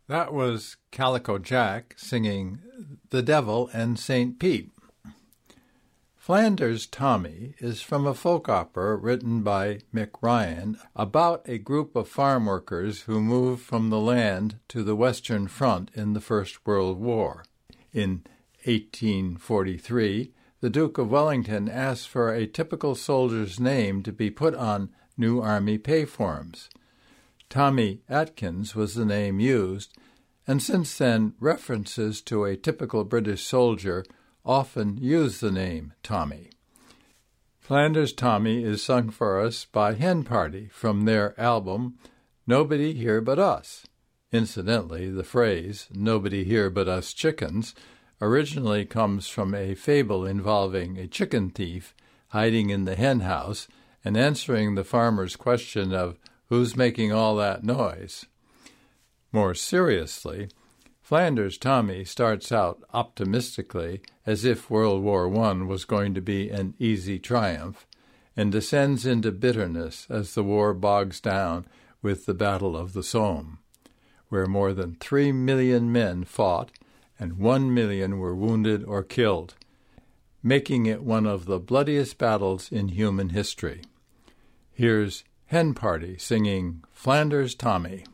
That was Calico Jack singing The Devil and St. Pete. Flanders Tommy is from a folk opera written by Mick Ryan about a group of farm workers who moved from the land to the Western Front in the First World War. In 1843, the Duke of Wellington asked for a typical soldier's name to be put on new army pay forms. Tommy Atkins was the name used, and since then references to a typical British soldier often use the name Tommy. Flanders Tommy is sung for us by Hen Party from their album Nobody Here But Us. Incidentally, the phrase, "nobody here but us chickens," originally comes from a fable involving a chicken thief hiding in the hen house and answering the farmer's question of who's making all that noise. More seriously, Flanders Tommy starts out optimistically as if World War I was going to be an easy triumph, and descends into bitterness as the war bogs down with the Battle of the Somme, where more than 3 million men fought and 1 million were wounded or killed, making it one of the bloodiest battles in human history. Here's Hen Party singing Flanders Tommy.